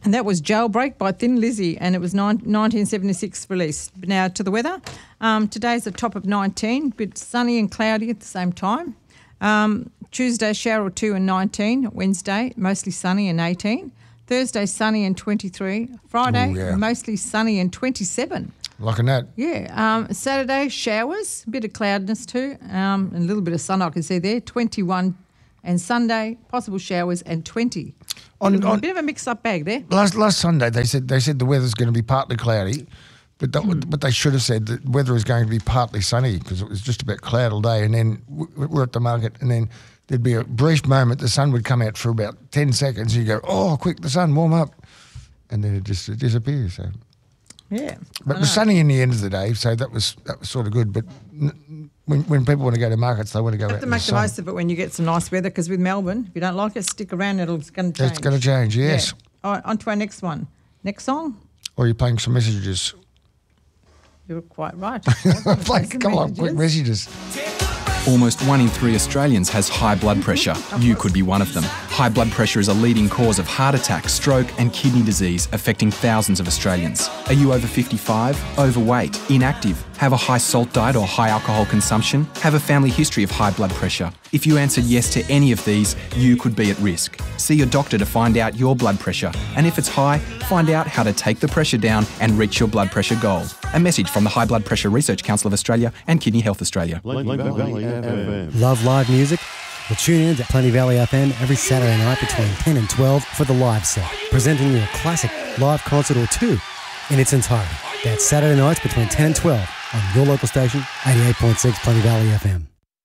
And that was Jailbreak by Thin Lizzy, and it was 1976 release. Now to the weather. Today's a top of 19, bit sunny and cloudy at the same time. Tuesday, shower or two and 19. Wednesday, mostly sunny and 18. Thursday, sunny and 23. Friday, mostly sunny and 27. Liking that. Yeah. Saturday, showers, a bit of cloudiness too, and a little bit of sun I can see there, 21. And Sunday, possible showers and 20. A bit of a mixed-up bag there. Last Sunday, they said the weather's going to be partly cloudy, but they should have said the weather is going to be partly sunny because it was just about cloud all day. And then we're at the market, and then there'd be a brief moment, the sun would come out for about 10 seconds, and you go, oh, quick, the sun, warm up. And then it disappears. So. Yeah. But it was sunny in the end of the day, so that was sort of good. But when people want to go to markets, they want to go out in the sun. You have to make the most of it when you get some nice weather, because with Melbourne, if you don't like it, stick around, it's going to change. It's going to change, yes. Yeah. All right, on to our next one. Next song? Or are you playing some messages? You're quite right. Come on, quick messages. Almost 1 in 3 Australians has high blood pressure. You could be one of them. High blood pressure is a leading cause of heart attack, stroke and kidney disease, affecting thousands of Australians. Are you over 55, overweight, inactive, have a high salt diet or high alcohol consumption, have a family history of high blood pressure? If you answered yes to any of these, you could be at risk. See your doctor to find out your blood pressure, and if it's high, find out how to take the pressure down and reach your blood pressure goal. A message from the High Blood Pressure Research Council of Australia and Kidney Health Australia. Love live music? Well, tune in to Plenty Valley FM every Saturday night between 10 and 12 for the live set, presenting you a classic live concert or two in its entirety. That's Saturday nights between 10 and 12 on your local station, 88.6 Plenty Valley FM.